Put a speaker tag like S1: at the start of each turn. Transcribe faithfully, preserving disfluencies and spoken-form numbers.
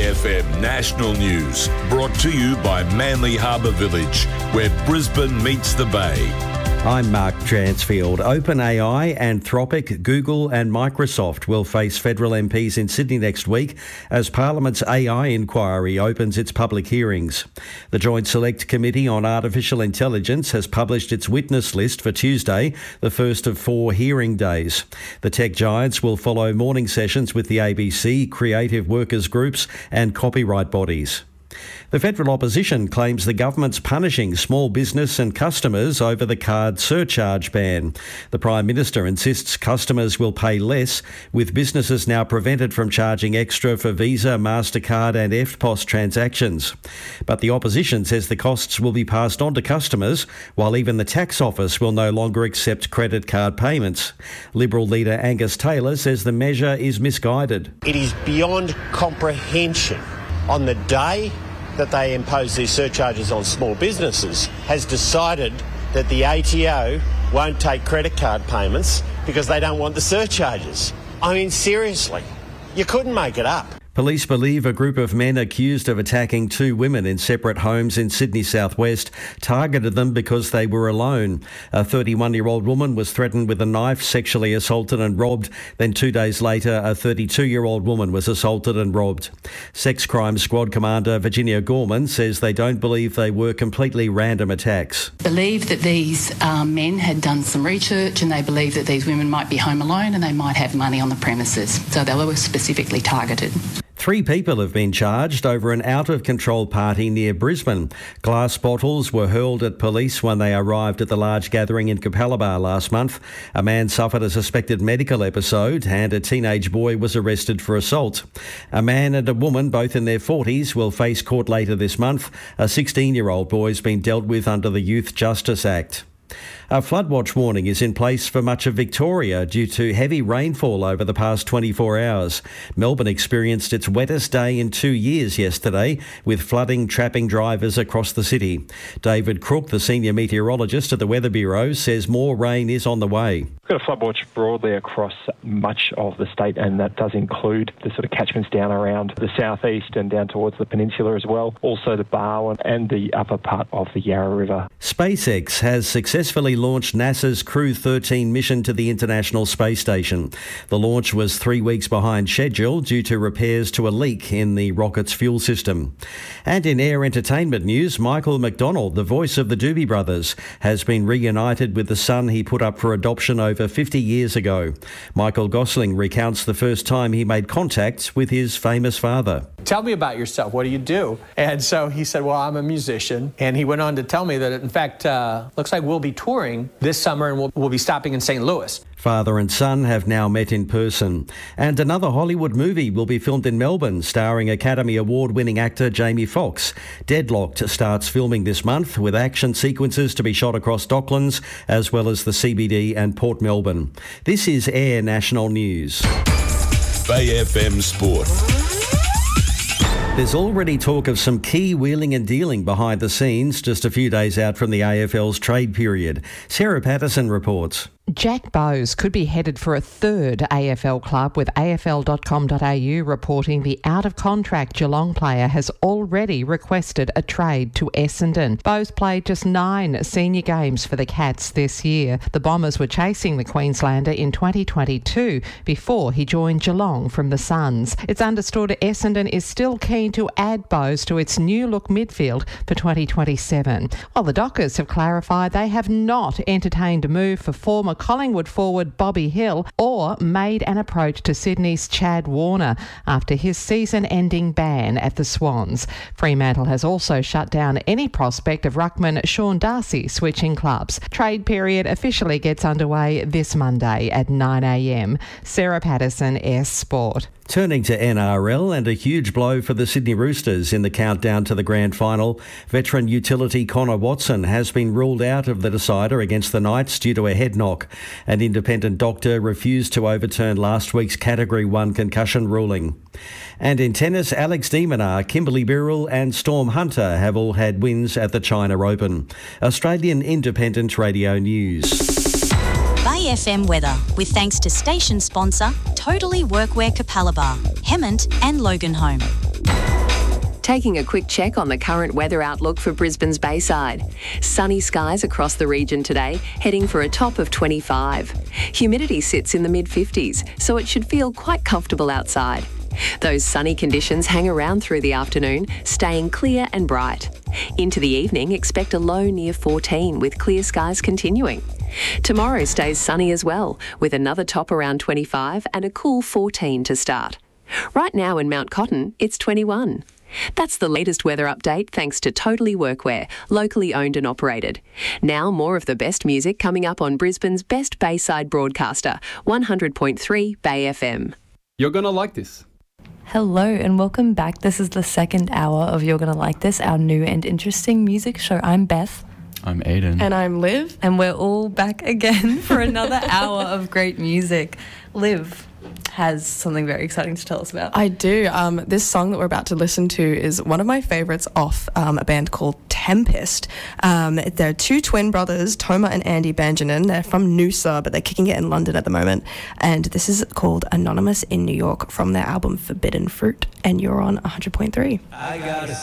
S1: F M National News, brought to you by Manly Harbour Village, where Brisbane meets the Bay.
S2: I'm Mark Dransfield. OpenAI, Anthropic, Google and Microsoft will face federal M Ps in Sydney next week as Parliament's A I inquiry opens its public hearings. The Joint Select Committee on Artificial Intelligence has published its witness list for Tuesday, the first of four hearing days. The tech giants will follow morning sessions with the A B C, creative workers groups and copyright bodies. The federal opposition claims the government's punishing small business and customers over the card surcharge ban. The Prime Minister insists customers will pay less, with businesses now prevented from charging extra for Visa, MasterCard and E F T P O S transactions. But the opposition says the costs will be passed on to customers, while even the tax office will no longer accept credit card payments. Liberal leader Angus Taylor says the measure is misguided.
S3: It is beyond comprehension. On the day that they impose these surcharges on small businesses, has decided that the A T O won't take credit card payments because they don't want the surcharges. I mean, seriously, you couldn't make it up.
S2: Police believe a group of men accused of attacking two women in separate homes in Sydney southwest targeted them because they were alone. A thirty-one-year-old woman was threatened with a knife, sexually assaulted and robbed. Then two days later, a thirty-two-year-old woman was assaulted and robbed. Sex Crime Squad Commander Virginia Gorman says they don't believe they were completely random attacks.
S4: Believe that these um, men had done some research and they believe that these women might be home alone and they might have money on the premises. So they were specifically targeted.
S2: Three people have been charged over an out-of-control party near Brisbane. Glass bottles were hurled at police when they arrived at the large gathering in Capalaba last month. A man suffered a suspected medical episode and a teenage boy was arrested for assault. A man and a woman, both in their forties, will face court later this month. A sixteen-year-old boy has been dealt with under the Youth Justice Act. A flood watch warning is in place for much of Victoria due to heavy rainfall over the past twenty-four hours. Melbourne experienced its wettest day in two years yesterday, with flooding trapping drivers across the city. David Crook, the senior meteorologist at the Weather Bureau, says more rain is on the way.
S5: We've got a flood watch broadly across much of the state, and that does include the sort of catchments down around the southeast and down towards the peninsula as well, also the Barwon and the upper part of the Yarra River.
S2: SpaceX has successfully launched NASA's Crew thirteen mission to the International Space Station. The launch was three weeks behind schedule due to repairs to a leak in the rocket's fuel system. And in air entertainment news, Michael McDonald, the voice of the Doobie Brothers, has been reunited with the son he put up for adoption over fifty years ago. Michael Gosling recounts the first time he made contact with his famous father.
S6: Tell me about yourself. What do you do? And so he said, well, I'm a musician. And he went on to tell me that, in fact, uh, looks like we'll be touring this summer and we'll, we'll be stopping in Saint Louis.
S2: Father and son have now met in person. And another Hollywood movie will be filmed in Melbourne, starring Academy Award-winning actor Jamie Foxx. Deadlocked starts filming this month, with action sequences to be shot across Docklands, as well as the C B D and Port Melbourne. This is Air National News.
S1: Bay F M Sport.
S2: There's already talk of some key wheeling and dealing behind the scenes just a few days out from the A F L's trade period. Sarah Patterson reports.
S7: Jack Bowes could be headed for a third A F L club, with A F L dot com dot A U reporting the out-of-contract Geelong player has already requested a trade to Essendon. Bowes played just nine senior games for the Cats this year. The Bombers were chasing the Queenslander in twenty twenty-two before he joined Geelong from the Suns. It's understood Essendon is still keen to add Bowes to its new-look midfield for twenty twenty-seven. While the Dockers have clarified they have not entertained a move for former Collingwood forward Bobby Hill or made an approach to Sydney's Chad Warner after his season-ending ban at the Swans. Fremantle has also shut down any prospect of ruckman Sean Darcy switching clubs. Trade period officially gets underway this Monday at nine a m. Sarah Patterson, S Sport.
S2: Turning to N R L, and a huge blow for the Sydney Roosters in the countdown to the grand final. Veteran utility Connor Watson has been ruled out of the decider against the Knights due to a head knock. An independent doctor refused to overturn last week's Category one concussion ruling. And in tennis, Alex de Minaur, Kimberly Birrell and Storm Hunter have all had wins at the China Open. Australian Independent Radio News.
S8: Bay F M weather, with thanks to station sponsor Totally Workwear Capalaba, Hemmant and Loganholme.
S9: Taking a quick check on the current weather outlook for Brisbane's Bayside. Sunny skies across the region today, heading for a top of twenty-five. Humidity sits in the mid fifties, so it should feel quite comfortable outside. Those sunny conditions hang around through the afternoon, staying clear and bright. Into the evening, expect a low near fourteen with clear skies continuing. Tomorrow stays sunny as well, with another top around twenty-five and a cool fourteen to start. Right now in Mount Cotton, it's twenty-one. That's the latest weather update thanks to Totally Workwear, locally owned and operated. Now more of the best music coming up on Brisbane's best Bayside broadcaster, one hundred point three Bay F M.
S10: You're gonna like this.
S11: Hello and welcome back. This is the second hour of You're Gonna Like This, our new and interesting music show. I'm Beth.
S12: I'm Aiden.
S11: And I'm Liv. And we're all back again for another hour of great music. Liv has something very exciting to tell us about.
S13: I do. Um, this song that we're about to listen to is one of my favourites off um, a band called Tempest. Um, they're two twin brothers, Toma and Andy Benjamin. They're from Noosa, but they're kicking it in London at the moment. And this is called Anonymous in New York from their album Forbidden Fruit. And you're on one hundred point three. I got